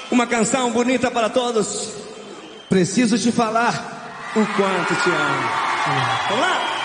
Uma canção bonita para todos. Preciso te falar o quanto te amo. Vamos lá?